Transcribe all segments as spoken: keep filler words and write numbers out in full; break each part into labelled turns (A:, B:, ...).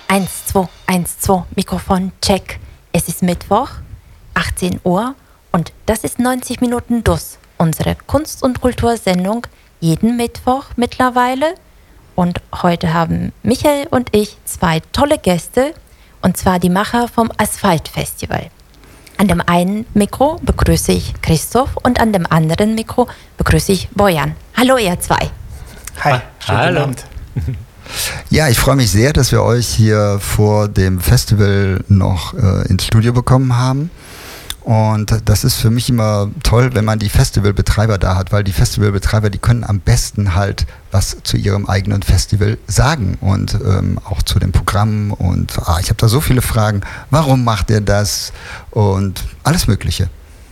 A: Eins, zwei, eins, zwei, Mikrofon, check. Es ist Mittwoch, achtzehn Uhr und das ist neunzig Minuten D U S, unsere Kunst- und Kultursendung, jeden Mittwoch mittlerweile. Und heute haben Michael und ich zwei tolle Gäste, und zwar die Macher vom Asphalt-Festival. An dem einen Mikro begrüße ich Christoph und an dem anderen Mikro begrüße ich Bojan. Hallo ihr zwei.
B: Hi, schönen
C: Hallo.
B: Abend.
D: Ja, ich freue mich sehr, dass wir euch hier vor dem Festival noch äh, ins Studio bekommen haben. Und das ist für mich immer toll, wenn man die Festivalbetreiber da hat, weil die Festivalbetreiber, die können am besten halt was zu ihrem eigenen Festival sagen und ähm, auch zu dem Programm. Und ah, ich habe da so viele Fragen. Warum macht ihr das? Und alles Mögliche.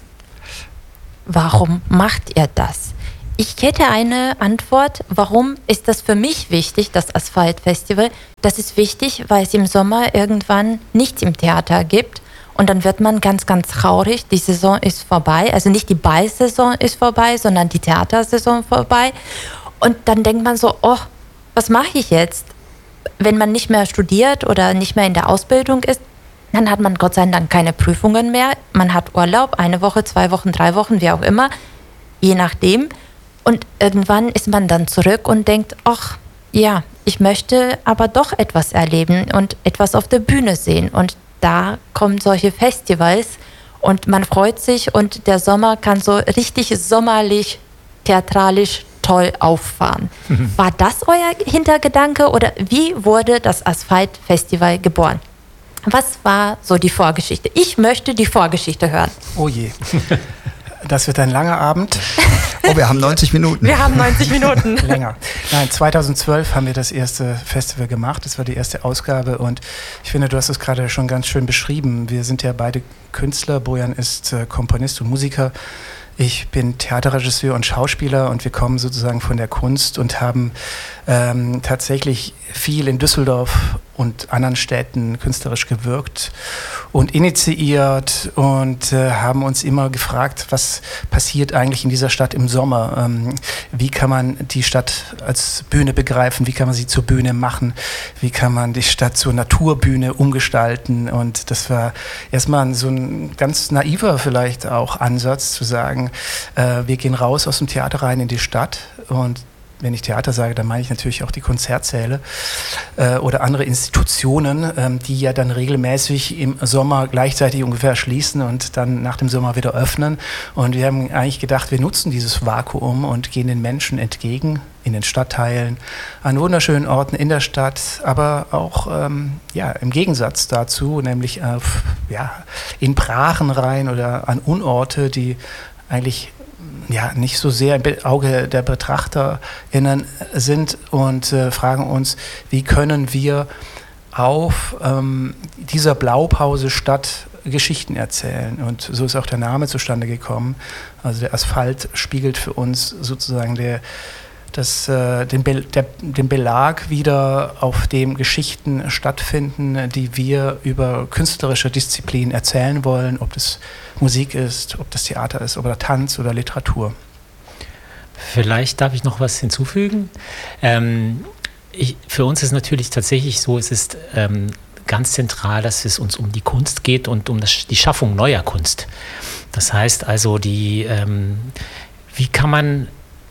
A: Warum macht ihr das? Ich hätte eine Antwort. Warum ist das für mich wichtig, das Asphalt-Festival? Das ist wichtig, weil es im Sommer irgendwann nichts im Theater gibt. Und dann wird man ganz, ganz traurig. Die Saison ist vorbei. Also nicht die Ballsaison ist vorbei, sondern die Theatersaison vorbei. Und dann denkt man so, oh, was mache ich jetzt? Wenn man nicht mehr studiert oder nicht mehr in der Ausbildung ist, dann hat man Gott sei Dank keine Prüfungen mehr. Man hat Urlaub, eine Woche, zwei Wochen, drei Wochen, wie auch immer, je nachdem. Und irgendwann ist man dann zurück und denkt, ach ja, ich möchte aber doch etwas erleben und etwas auf der Bühne sehen. Und da kommen solche Festivals und man freut sich und der Sommer kann so richtig sommerlich, theatralisch toll auffahren. Mhm. War das euer Hintergedanke oder wie wurde das Asphalt-Festival geboren? Was war so die Vorgeschichte? Ich möchte die Vorgeschichte hören.
B: Oh je. Das wird ein langer Abend.
D: Oh, wir haben neunzig Minuten.
A: Wir haben neunzig Minuten.
B: Länger. Nein, zweitausendzwölf haben wir das erste Festival gemacht. Das war die erste Ausgabe und ich finde, du hast es gerade schon ganz schön beschrieben. Wir sind ja beide Künstler. Bojan ist äh, Komponist und Musiker. Ich bin Theaterregisseur und Schauspieler und wir kommen sozusagen von der Kunst und haben ähm, tatsächlich viel in Düsseldorf und anderen Städten künstlerisch gewirkt und initiiert und äh, haben uns immer gefragt, was passiert eigentlich in dieser Stadt im Sommer? Ähm, wie kann man die Stadt als Bühne begreifen? Wie kann man sie zur Bühne machen? Wie kann man die Stadt zur Naturbühne umgestalten? Und das war erstmal so ein ganz naiver vielleicht auch Ansatz zu sagen, äh, wir gehen raus aus dem Theater rein in die Stadt und wenn ich Theater sage, dann meine ich natürlich auch die Konzertsäle äh, oder andere Institutionen, ähm, die ja dann regelmäßig im Sommer gleichzeitig ungefähr schließen und dann nach dem Sommer wieder öffnen. Und wir haben eigentlich gedacht, wir nutzen dieses Vakuum und gehen den Menschen entgegen in den Stadtteilen, an wunderschönen Orten in der Stadt, aber auch ähm, ja, im Gegensatz dazu, nämlich äh, ja, in Brachen rein oder an Unorte, die eigentlich ja, nicht so sehr im Auge der BetrachterInnen sind und äh, fragen uns, wie können wir auf ähm, dieser Blaupause Stadt Geschichten erzählen. Und so ist auch der Name zustande gekommen. Also der Asphalt spiegelt für uns sozusagen der, das, äh, den, Be- der, den Belag wieder, auf dem Geschichten stattfinden, die wir über künstlerische Disziplinen erzählen wollen, ob das Musik ist, ob das Theater ist, oder Tanz oder Literatur.
C: Vielleicht darf ich noch was hinzufügen. Ähm, ich, für uns ist natürlich tatsächlich so, es ist ähm, ganz zentral, dass es uns um die Kunst geht und um das, die Schaffung neuer Kunst. Das heißt also, die, ähm, wie kann man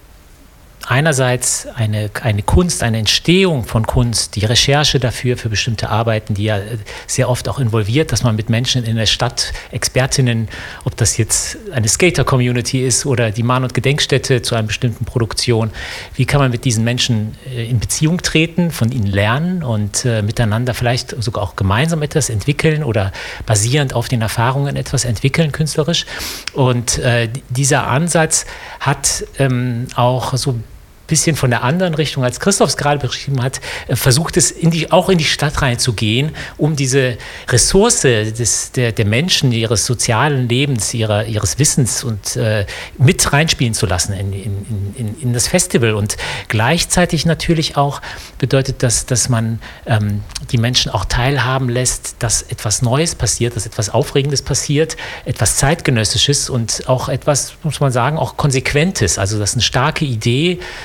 C: einerseits eine, eine Kunst, eine Entstehung von Kunst, die Recherche dafür für bestimmte Arbeiten, die ja sehr oft auch involviert, dass man mit Menschen in der Stadt, Expertinnen, ob das jetzt eine Skater-Community ist oder die Mahn- und Gedenkstätte zu einer bestimmten Produktion, wie kann man mit diesen Menschen in Beziehung treten, von ihnen lernen und äh, miteinander vielleicht sogar auch gemeinsam etwas entwickeln oder basierend auf den Erfahrungen etwas entwickeln künstlerisch. Und äh, dieser Ansatz hat ähm, auch so bisschen von der anderen Richtung, als Christoph es gerade beschrieben hat, versucht es in die, auch in die Stadt reinzugehen, um diese Ressource des, der, der Menschen, ihres sozialen Lebens, ihrer, ihres Wissens und äh, mit reinspielen zu lassen in, in, in, in das Festival. Und gleichzeitig natürlich auch bedeutet das, dass man ähm, die Menschen auch teilhaben lässt, dass etwas Neues passiert, dass etwas Aufregendes passiert, etwas Zeitgenössisches und auch etwas, muss man sagen, auch Konsequentes. Also dass eine starke Idee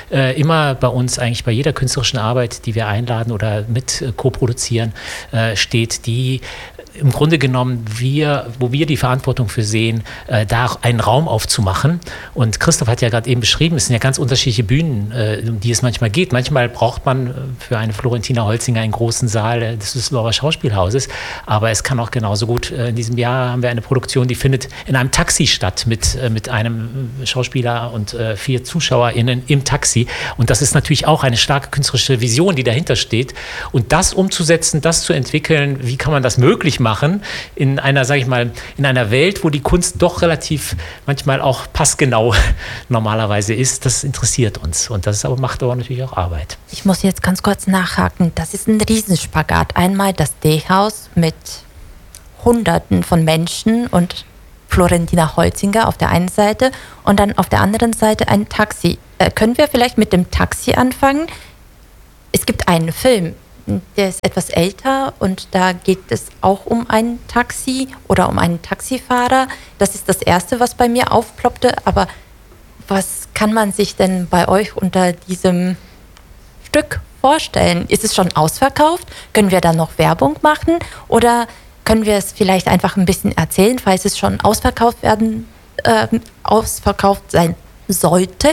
C: äh, immer bei uns, eigentlich bei jeder künstlerischen Arbeit, die wir einladen oder mit äh, co-produzieren, äh, steht, die im Grunde genommen wir, wo wir die Verantwortung für sehen, äh, da auch einen Raum aufzumachen. Und Christoph hat ja gerade eben beschrieben, es sind ja ganz unterschiedliche Bühnen, äh, um die es manchmal geht. Manchmal braucht man für eine Florentina Holzinger einen großen Saal äh, des Düsseldorfer Schauspielhauses, aber es kann auch genauso gut, äh, in diesem Jahr haben wir eine Produktion, die findet in einem Taxi statt, mit, äh, mit einem Schauspieler und äh, vier ZuschauerInnen im Taxi. Und das ist natürlich auch eine starke künstlerische Vision, die dahinter steht. Und das umzusetzen, das zu entwickeln, wie kann man das möglich machen in einer, sage ich mal, in einer Welt, wo die Kunst doch relativ manchmal auch passgenau normalerweise ist, das interessiert uns. Und das aber macht aber natürlich auch Arbeit.
A: Ich muss jetzt ganz kurz nachhaken. Das ist ein Riesenspagat. Einmal das D-Haus mit Hunderten von Menschen und Florentina Holzinger auf der einen Seite und dann auf der anderen Seite ein Taxi. Äh, können wir vielleicht mit dem Taxi anfangen? Es gibt einen Film, der ist etwas älter und da geht es auch um ein Taxi oder um einen Taxifahrer. Das ist das Erste, was bei mir aufploppte. Aber was kann man sich denn bei euch unter diesem Stück vorstellen? Ist es schon ausverkauft? Können wir da noch Werbung machen? Oder können wir es vielleicht einfach ein bisschen erzählen, falls es schon ausverkauft werden, äh, ausverkauft sein sollte?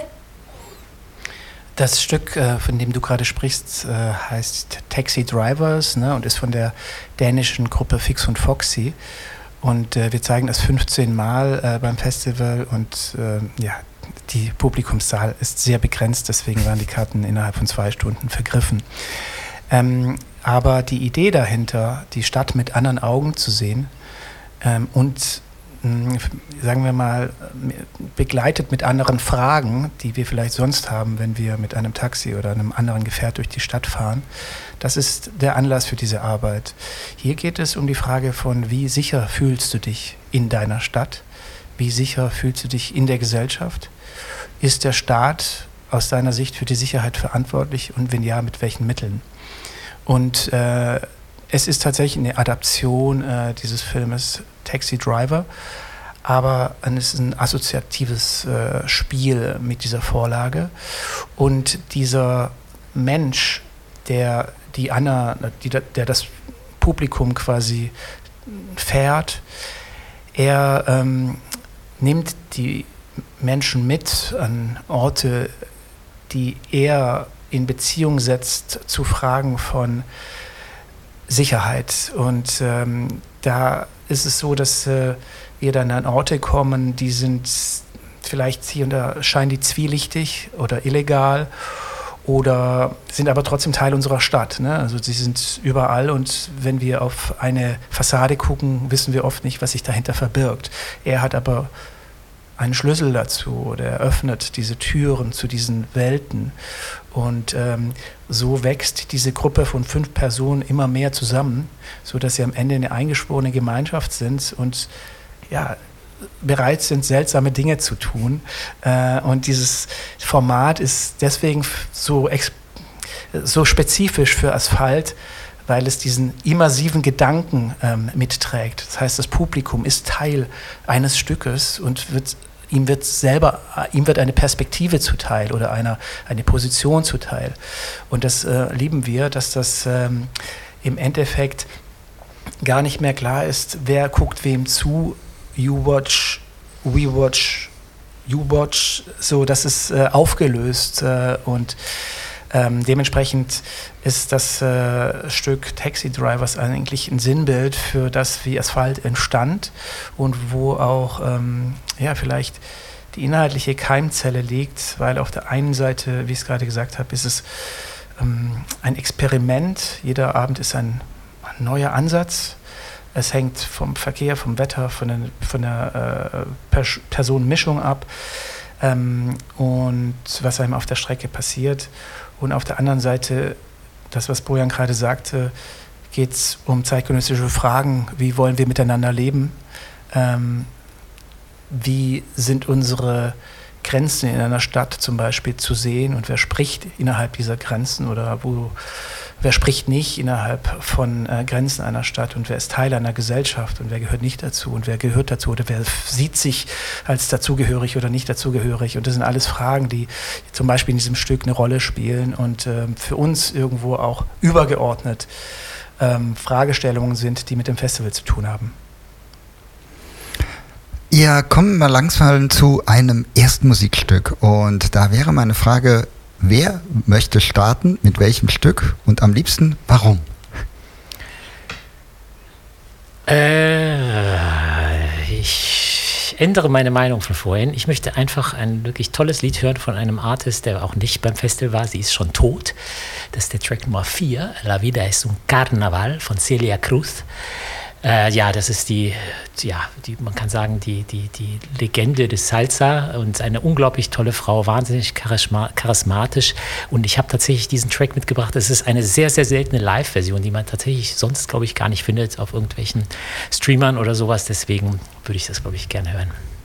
B: Das Stück, äh, von dem du gerade sprichst, äh, heißt Taxi Drivers, ne, und ist von der dänischen Gruppe Fix und Foxy. Und äh, wir zeigen das fünfzehn Mal äh, beim Festival und äh, ja, die Publikumszahl ist sehr begrenzt, deswegen waren die Karten innerhalb von zwei Stunden vergriffen. Ähm, aber die Idee dahinter, die Stadt mit anderen Augen zu sehen ähm, und sagen wir mal, begleitet mit anderen Fragen, die wir vielleicht sonst haben, wenn wir mit einem Taxi oder einem anderen Gefährt durch die Stadt fahren. Das ist der Anlass für diese Arbeit. Hier geht es um die Frage von, wie sicher fühlst du dich in deiner Stadt? Wie sicher fühlst du dich in der Gesellschaft? Ist der Staat aus deiner Sicht für die Sicherheit verantwortlich und wenn ja, mit welchen Mitteln? Und äh, es ist tatsächlich eine Adaption äh, dieses Filmes Taxi Driver, aber es ist ein assoziatives äh, Spiel mit dieser Vorlage. Und dieser Mensch, der die Anna, die, der das Publikum quasi fährt, er ähm, nimmt die Menschen mit an Orte, die er in Beziehung setzt zu Fragen von Sicherheit. Und ähm, da ist es so, dass äh, wir dann an Orte kommen, die sind vielleicht hier und da scheinen die zwielichtig oder illegal oder sind aber trotzdem Teil unserer Stadt, ne? Also sie sind überall und wenn wir auf eine Fassade gucken, wissen wir oft nicht, was sich dahinter verbirgt. Er hat aber einen Schlüssel dazu oder er öffnet diese Türen zu diesen Welten. Und ähm, so wächst diese Gruppe von fünf Personen immer mehr zusammen, sodass sie am Ende eine eingeschworene Gemeinschaft sind und ja, bereit sind, seltsame Dinge zu tun. Äh, und dieses Format ist deswegen so, ex- so spezifisch für Asphalt, weil es diesen immersiven Gedanken ähm, mitträgt. Das heißt, das Publikum ist Teil eines Stückes und wird ihm wird selber, ihm wird eine Perspektive zuteil oder eine, eine Position zuteil. Und das äh, lieben wir, dass das ähm, im Endeffekt gar nicht mehr klar ist, wer guckt wem zu. You watch, we watch, you watch. So, das ist äh, aufgelöst äh, und ähm, dementsprechend ist das äh, Stück Taxi Drivers eigentlich ein Sinnbild für das, wie Asphalt entstand und wo auch ähm, ja, vielleicht die inhaltliche Keimzelle liegt, weil auf der einen Seite, wie ich es gerade gesagt habe, ist es ähm, ein Experiment. Jeder Abend ist ein, ein neuer Ansatz. Es hängt vom Verkehr, vom Wetter, von der, von der äh, Pers- Personenmischung ab ähm, und was einem auf der Strecke passiert. Und auf der anderen Seite, das, was Bojan gerade sagte, geht es um zeitgenössische Fragen. Wie wollen wir miteinander leben? Ähm, wie sind unsere Grenzen in einer Stadt zum Beispiel zu sehen und wer spricht innerhalb dieser Grenzen oder wo, wer spricht nicht innerhalb von äh, Grenzen einer Stadt und wer ist Teil einer Gesellschaft und wer gehört nicht dazu und wer gehört dazu oder wer sieht sich als dazugehörig oder nicht dazugehörig. Und das sind alles Fragen, die zum Beispiel in diesem Stück eine Rolle spielen und äh, für uns irgendwo auch übergeordnet ähm, Fragestellungen sind, die mit dem Festival zu tun haben.
D: Ja, kommen wir langsam zu einem ersten Musikstück und da wäre meine Frage, wer möchte starten, mit welchem Stück und am liebsten warum?
C: Äh, ich ändere meine Meinung von vorhin. Ich möchte einfach ein wirklich tolles Lied hören von einem Artist, der auch nicht beim Festival war, sie ist schon tot. Das ist der Track Nummer vier, La Vida es un Carnaval von Celia Cruz. Äh, ja, das ist die, ja, die, man kann sagen, die, die, die Legende des Salsa und eine unglaublich tolle Frau, wahnsinnig charisma, charismatisch. Und ich habe tatsächlich diesen Track mitgebracht. Es ist eine sehr, sehr seltene Live-Version, die man tatsächlich sonst, glaube ich, gar nicht findet auf irgendwelchen Streamern oder sowas. Deswegen würde ich das, glaube ich, gerne hören.